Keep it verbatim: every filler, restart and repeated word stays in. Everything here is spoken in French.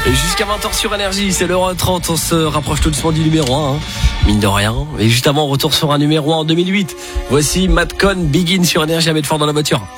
Et jusqu'à vingt heures sur Énergie, c'est l'heure trente, on se rapproche tout doucement du numéro un, hein, mine de rien. Et juste avant, on retourne sur un numéro un en deux mille huit. Voici Madcon, Begin sur Énergie à mettre fort dans la voiture.